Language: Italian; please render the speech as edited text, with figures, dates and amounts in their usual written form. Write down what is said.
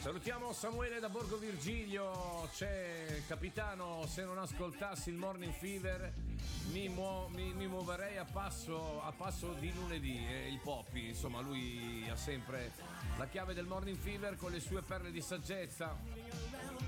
Salutiamo Samuele da Borgo Virgilio. C'è capitano, se non ascoltassi il Morning Fever mi muoverei a passo di lunedì. Il Poppy, insomma, lui ha sempre la chiave del Morning Fever con le sue perle di saggezza.